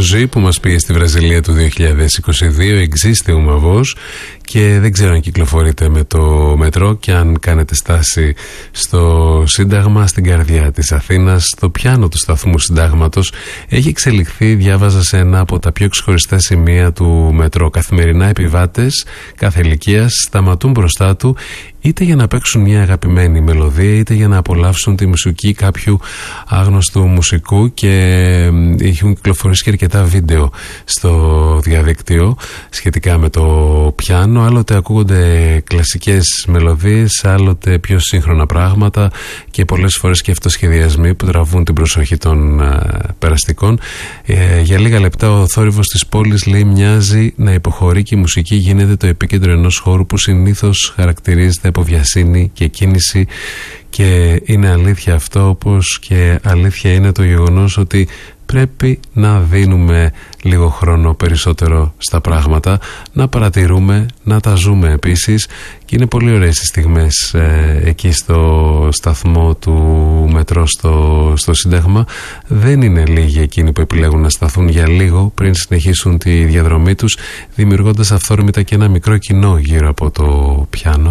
Ζι που μας πήγε στη Βραζιλία του 2022, Existe uma voz, και δεν ξέρω αν κυκλοφορείτε με το μετρό και αν κάνετε στάση στο Σύνταγμα, στην καρδιά της Αθήνας, στο πιάνο του σταθμού Συντάγματος. Έχει εξελιχθεί, διάβαζα, σε ένα από τα πιο ξεχωριστά σημεία του μετρό. Καθημερινά επιβάτες κάθε ηλικίας σταματούν μπροστά του, είτε για να παίξουν μια αγαπημένη μελωδία, είτε για να απολαύσουν τη μουσική κάποιου άγνωστου μουσικού, και έχουν κυκλοφορήσει και αρκετά βίντεο στο διαδίκτυο σχετικά με το πιάνο. Άλλοτε ακούγονται κλασικές μελωδίες, άλλοτε πιο σύγχρονα πράγματα και πολλές φορές και αυτοσχεδιασμοί που τραβούν την προσοχή των περαστικών. Για λίγα λεπτά ο θόρυβος της πόλης, λέει, μοιάζει να υποχωρεί και η μουσική γίνεται το επίκεντρο ενός χώρου που συνήθως χαρακτηρίζεται από βιασύνη και κίνηση. Και είναι αλήθεια αυτό, όπως και αλήθεια είναι το γεγονός ότι πρέπει να δίνουμε λίγο χρόνο περισσότερο στα πράγματα, να παρατηρούμε, να τα ζούμε επίσης. Και είναι πολύ ωραίες οι στιγμές εκεί στο σταθμό του μετρό στο Σύνταγμα. Δεν είναι λίγοι εκείνοι που επιλέγουν να σταθούν για λίγο πριν συνεχίσουν τη διαδρομή τους, δημιουργώντας αυθόρμητα και ένα μικρό κοινό γύρω από το πιάνο.